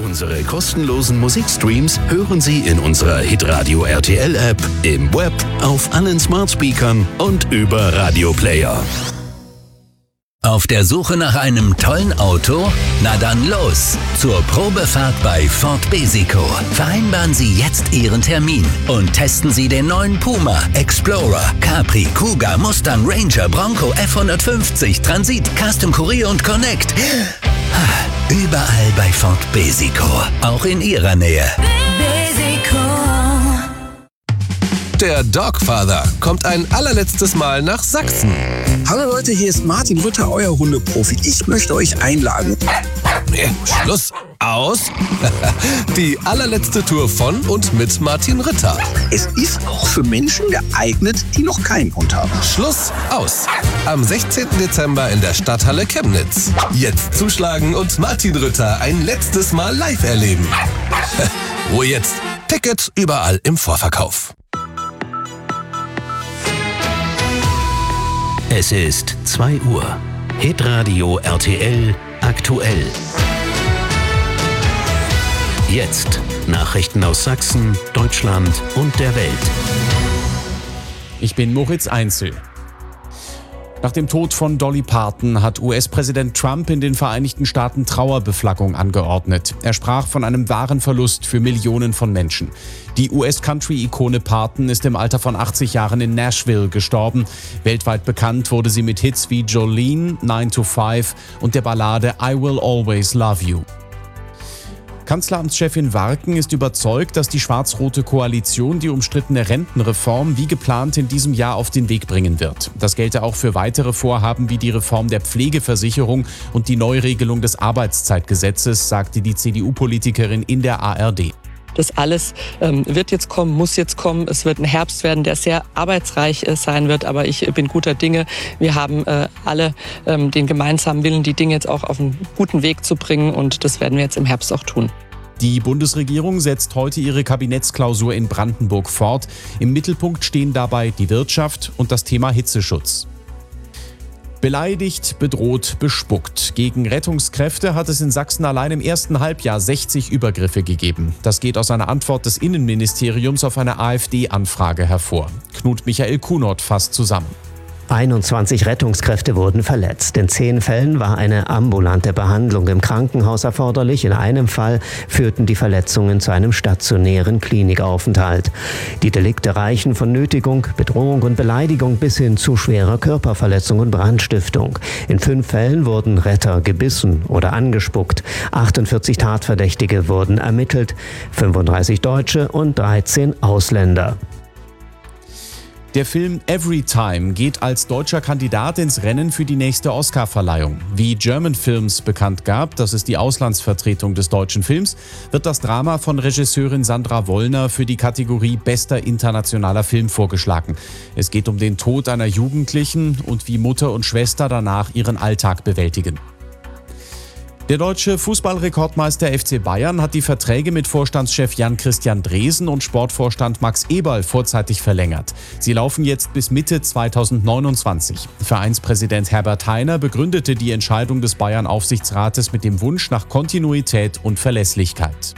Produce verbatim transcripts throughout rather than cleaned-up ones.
Unsere kostenlosen Musikstreams hören Sie in unserer Hitradio R T L App, im Web, auf allen Smart Speakern und über Radioplayer. Auf der Suche nach einem tollen Auto? Na dann los zur Probefahrt bei Ford Besico. Vereinbaren Sie jetzt Ihren Termin und testen Sie den neuen Puma, Explorer, Capri, Kuga, Mustang, Ranger, Bronco, F hundertfünfzig, Transit, Custom Courier und Connect. Überall bei Ford Besico, auch in Ihrer Nähe. Besico. Der Dogfather kommt ein allerletztes Mal nach Sachsen. Hallo Leute, hier ist Martin Rütter, euer Hundeprofi. Ich möchte euch einladen. Schluss, aus. Die allerletzte Tour von und mit Martin Rütter. Es ist auch für Menschen geeignet, die noch keinen Hund haben. Schluss, aus. Am sechzehnten Dezember in der Stadthalle Chemnitz. Jetzt zuschlagen und Martin Rütter ein letztes Mal live erleben. Wo jetzt? Ticket überall im Vorverkauf. Es ist zwei Uhr. Hitradio R T L aktuell. Jetzt Nachrichten aus Sachsen, Deutschland und der Welt. Ich bin Moritz Einzel. Nach dem Tod von Dolly Parton hat U S-Präsident Trump in den Vereinigten Staaten Trauerbeflaggung angeordnet. Er sprach von einem wahren Verlust für Millionen von Menschen. Die U S-Country-Ikone Parton ist im Alter von achtzig Jahren in Nashville gestorben. Weltweit bekannt wurde sie mit Hits wie Jolene, nine to five und der Ballade I Will Always Love You. Kanzleramtschefin Warken ist überzeugt, dass die schwarz-rote Koalition die umstrittene Rentenreform wie geplant in diesem Jahr auf den Weg bringen wird. Das gelte auch für weitere Vorhaben wie die Reform der Pflegeversicherung und die Neuregelung des Arbeitszeitgesetzes, sagte die C D U-Politikerin in der A R D. Das alles ähm, wird jetzt kommen, muss jetzt kommen. Es wird ein Herbst werden, der sehr arbeitsreich äh, sein wird. Aber ich äh, bin guter Dinge. Wir haben äh, alle ähm, den gemeinsamen Willen, die Dinge jetzt auch auf einen guten Weg zu bringen. Und das werden wir jetzt im Herbst auch tun. Die Bundesregierung setzt heute ihre Kabinettsklausur in Brandenburg fort. Im Mittelpunkt stehen dabei die Wirtschaft und das Thema Hitzeschutz. Beleidigt, bedroht, bespuckt. Gegen Rettungskräfte hat es in Sachsen allein im ersten Halbjahr sechzig Übergriffe gegeben. Das geht aus einer Antwort des Innenministeriums auf eine AfD-Anfrage hervor. Knut Michael Kunert fasst zusammen. einundzwanzig Rettungskräfte wurden verletzt. In zehn Fällen war eine ambulante Behandlung im Krankenhaus erforderlich. In einem Fall führten die Verletzungen zu einem stationären Klinikaufenthalt. Die Delikte reichen von Nötigung, Bedrohung und Beleidigung bis hin zu schwerer Körperverletzung und Brandstiftung. In fünf Fällen wurden Retter gebissen oder angespuckt. achtundvierzig Tatverdächtige wurden ermittelt, fünfunddreißig Deutsche und dreizehn Ausländer. Der Film Everytime geht als deutscher Kandidat ins Rennen für die nächste Oscar-Verleihung. Wie German Films bekannt gab, das ist die Auslandsvertretung des deutschen Films, wird das Drama von Regisseurin Sandra Wollner für die Kategorie Bester internationaler Film vorgeschlagen. Es geht um den Tod einer Jugendlichen und wie Mutter und Schwester danach ihren Alltag bewältigen. Der deutsche Fußballrekordmeister F C Bayern hat die Verträge mit Vorstandschef Jan-Christian Dresen und Sportvorstand Max Eberl vorzeitig verlängert. Sie laufen jetzt bis Mitte zweitausendneunundzwanzig. Vereinspräsident Herbert Hainer begründete die Entscheidung des Bayern-Aufsichtsrates mit dem Wunsch nach Kontinuität und Verlässlichkeit.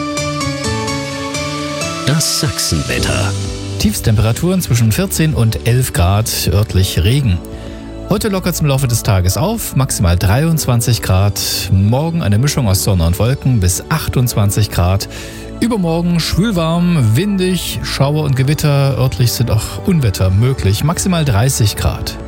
Das Sachsenwetter. Tiefstemperaturen zwischen vierzehn und elf Grad, örtlich Regen. Heute lockert es im Laufe des Tages auf, maximal dreiundzwanzig Grad. Morgen eine Mischung aus Sonne und Wolken bis achtundzwanzig Grad. Übermorgen schwülwarm, windig, Schauer und Gewitter. Örtlich sind auch Unwetter möglich, maximal dreißig Grad.